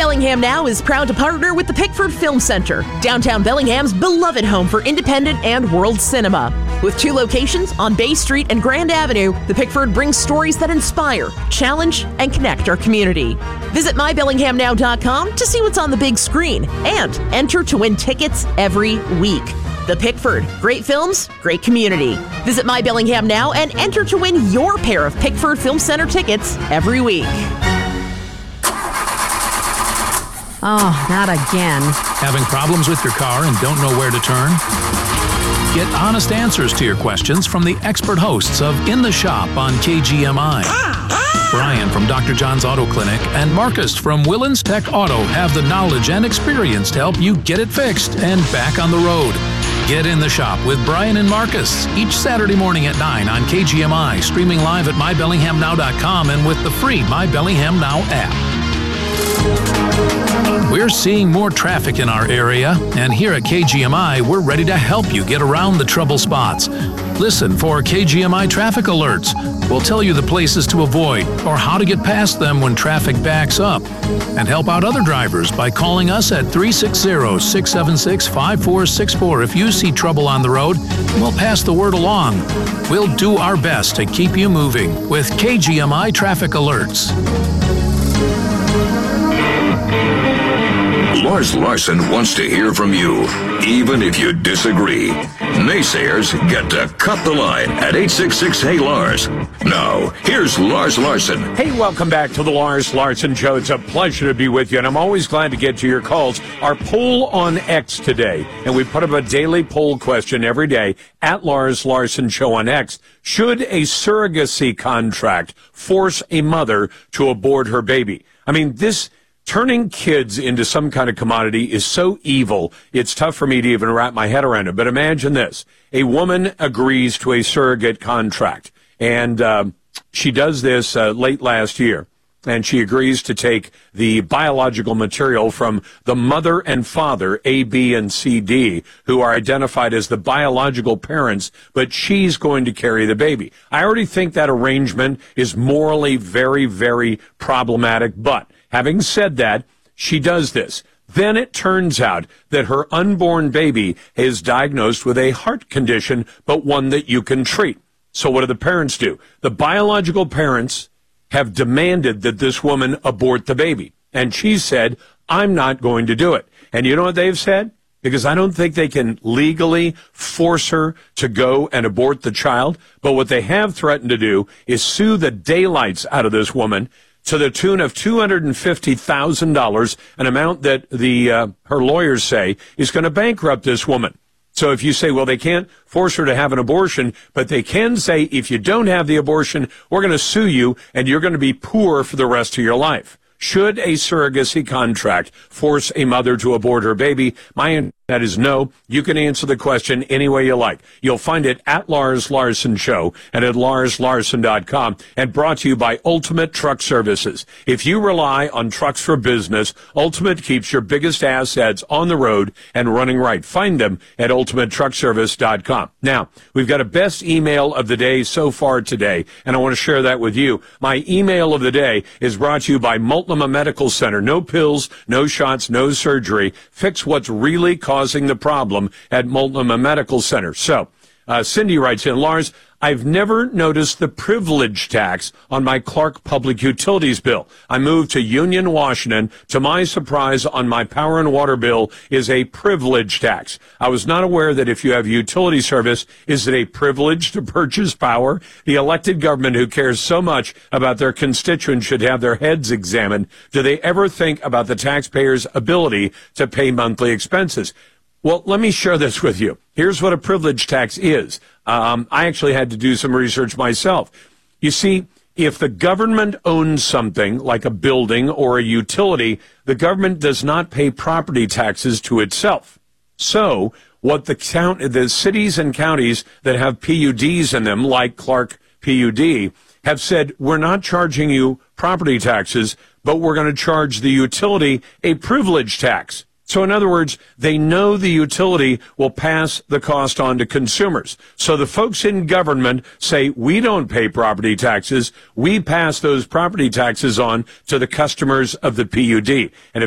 Bellingham Now is proud to partner with the Pickford Film Center, downtown Bellingham's beloved home for independent and world cinema. With 2 locations on Bay Street and Grand Avenue, the Pickford brings stories that inspire, challenge, and connect our community. Visit mybellinghamnow.com to see what's on the big screen and enter to win tickets every week. The Pickford. Great films, great community. Visit My Bellingham now and enter to win your pair of Pickford Film Center tickets every week. Oh, not again. Having problems with your car and don't know where to turn? Get honest answers to your questions from the expert hosts of In the Shop on KGMI. Brian from Dr. John's Auto Clinic and Marcus from Willens Tech Auto have the knowledge and experience to help you get it fixed and back on the road. Get In the Shop with Brian and Marcus each Saturday morning at 9 on KGMI, streaming live at mybellinghamnow.com and with the free My Bellingham Now app. We're seeing more traffic in our area, and here at KGMI, we're ready to help you get around the trouble spots. Listen for KGMI traffic alerts. We'll tell you the places to avoid or how to get past them when traffic backs up. And help out other drivers by calling us at 360-676-5464 if you see trouble on the road. We'll pass the word along. We'll do our best to keep you moving with KGMI traffic alerts. Lars Larson wants to hear from you, even if you disagree. Naysayers get to cut the line at 866-HEY-LARS. Now, here's Lars Larson. Hey, welcome back to the Lars Larson Show. It's a pleasure to be with you, and I'm always glad to get to your calls. Our poll on X today, and we put up a daily poll question every day at Lars Larson Show on X. Should a surrogacy contract force a mother to abort her baby? I mean, this turning kids into some kind of commodity is so evil, it's tough for me to even wrap my head around it. But imagine this. A woman agrees to a surrogate contract, and she does this late last year. And she agrees to take the biological material from the mother and father, A, B, and C, D, who are identified as the biological parents, but she's going to carry the baby. I already think that arrangement is morally very, very problematic, but having said that, she does this. Then it turns out that her unborn baby is diagnosed with a heart condition, but one that you can treat. So what do the parents do? The biological parents have demanded that this woman abort the baby. And she said, I'm not going to do it. And you know what they've said? Because I don't think they can legally force her to go and abort the child. But what they have threatened to do is sue the daylights out of this woman to the tune of $250,000, an amount that her lawyers say is going to bankrupt this woman. So if you say, well, they can't force her to have an abortion, but they can say, if you don't have the abortion, we're going to sue you and you're going to be poor for the rest of your life. Should a surrogacy contract force a mother to abort her baby? My answer to that is no. You can answer the question any way you like. You'll find it at Lars Larson Show and at LarsLarson.com, and brought to you by Ultimate Truck Services. If you rely on trucks for business, Ultimate keeps your biggest assets on the road and running right. Find them at UltimateTruckService.com. Now, we've got a best email of the day so far today, and I want to share that with you. My email of the day is brought to you by Multnomah Medical Center. No pills, no shots, no surgery. Fix what's really causing the problem at Multnomah Medical Center. So, Cindy writes in, Lars, I've never noticed the privilege tax on my Clark Public Utilities bill. I moved to Union, Washington. To my surprise, on my power and water bill is a privilege tax. I was not aware that if you have utility service, is it a privilege to purchase power? The elected government who cares so much about their constituents should have their heads examined. Do they ever think about the taxpayer's ability to pay monthly expenses? Well, let me share this with you. Here's what a privilege tax is. I actually had to do some research myself. You see, if the government owns something like a building or a utility, the government does not pay property taxes to itself. So what the cities and counties that have PUDs in them, like Clark PUD, have said, we're not charging you property taxes, but we're going to charge the utility a privilege tax. So in other words, they know the utility will pass the cost on to consumers. So the folks in government say, we don't pay property taxes. We pass those property taxes on to the customers of the PUD. And if